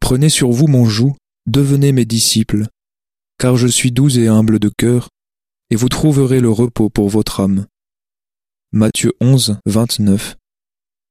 Prenez sur vous mon joug, devenez mes disciples, car je suis doux et humble de cœur, et vous trouverez le repos pour votre âme. Matthieu 11, 29.